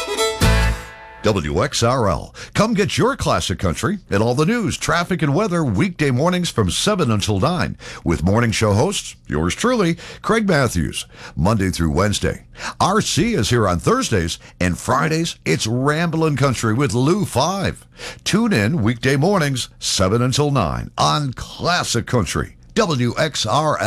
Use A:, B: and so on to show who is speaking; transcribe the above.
A: WXRL. Come get your classic country and all the news, traffic, and weather weekday mornings from 7 until 9 with morning show hosts, yours truly, Craig Matthews, Monday through Wednesday. RC is here on Thursdays, and Fridays, it's Ramblin' Country with Lou 5. Tune in weekday mornings, 7 until 9 on Classic Country, WXRL.